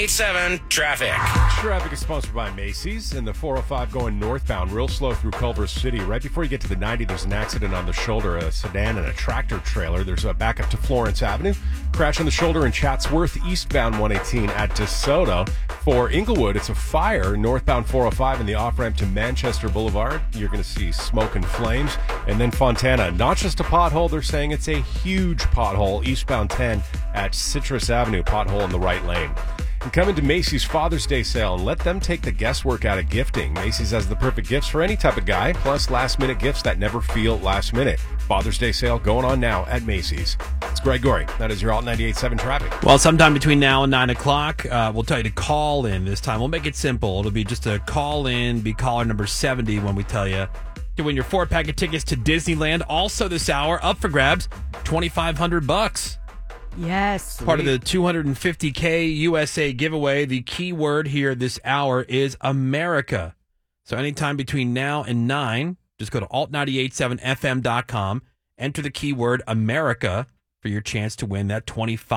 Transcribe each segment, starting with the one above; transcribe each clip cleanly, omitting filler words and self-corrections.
7 traffic. Traffic is sponsored by Macy's and the 405 going northbound, real slow through Culver City. Right before you get to the 90, there's an accident on the shoulder, a sedan and a tractor trailer. There's a backup to Florence Avenue. Crash on the shoulder in Chatsworth, eastbound 118 at DeSoto. For Inglewood, it's a fire northbound 405 in the off-ramp to Manchester Boulevard. You're going to see smoke and flames. And then Fontana, not just a pothole, they're saying it's a huge pothole, eastbound 10 at Citrus Avenue, pothole in the right lane. And come into Macy's Father's Day sale and let them take the guesswork out of gifting. Macy's has the perfect gifts for any type of guy, plus last-minute gifts that never feel last minute. Father's Day sale going on now at Macy's. It's Greg Gorey. That is your Alt 98.7 traffic. Well, sometime between now and 9 o'clock, we'll tell you to call in this time. We'll make it simple. It'll be just a call in, be caller number 70 when we tell you to win your 4-pack of tickets to Disneyland. Also this hour, up for grabs, $2,500. Yes. Part of the $250K USA giveaway. The key word here this hour is America. So anytime between now and 9, just go to alt987fm.com, enter the keyword America for your chance to win that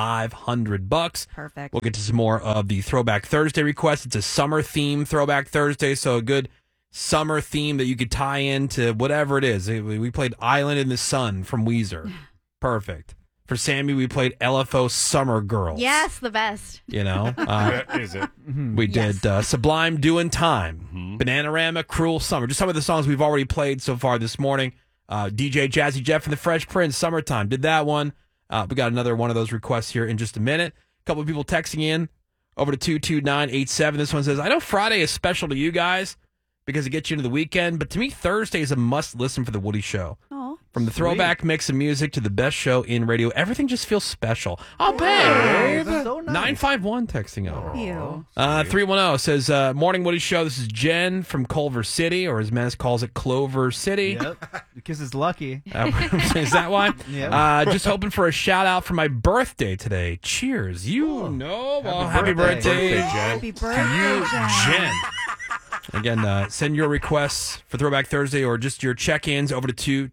$2,500. Perfect. We'll get to some more of the Throwback Thursday requests. It's a summer theme Throwback Thursday, so a good summer theme that you could tie into whatever it is. We played Island in the Sun from Weezer. Perfect. For Sammy, we played LFO Summer Girls. Yes, the best. You know? Is it? We did Sublime Doing Time, Bananarama, Cruel Summer. Just some of the songs we've already played so far this morning. DJ Jazzy Jeff and the Fresh Prince, Summertime, did that one. We got another one of those requests here in just a minute. A couple of people texting in over to 22987. This one says, I know Friday is special to you guys because it gets you into the weekend, but to me, Thursday is a must-listen for The Woody Show. Oh, From the throwback mix of music to the best show in radio, everything just feels special. Oh, babe. So nice. 951 texting over. you. 310 says, Morning Woody Show. This is Jen from Culver City, or as Menace calls it, Clover City. Yep. Because it's lucky. Is that why? Yep. Just hoping for a shout out for my birthday today. Cheers. You know. Well, happy birthday, Happy birthday, to you, Jen. Again, send your requests for Throwback Thursday or just your check-ins over to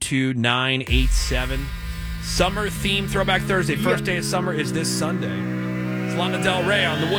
22987. Summer theme Throwback Thursday. First day of summer is this Sunday. It's Lana Del Rey on The Woody